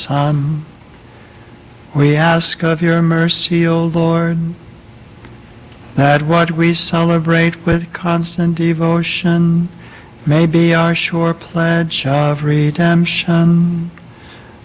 Son. We ask of your mercy, O Lord, that what we celebrate with constant devotion may be our sure pledge of redemption.